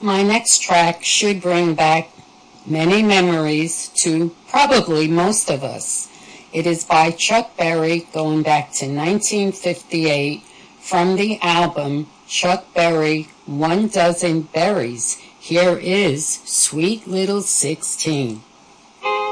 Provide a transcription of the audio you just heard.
my next track should bring back many memories to probably most of us. It is by Chuck Berry, going back to 1958, from the album Chuck Berry, 1 Dozen Berries. Here is Sweet Little 16.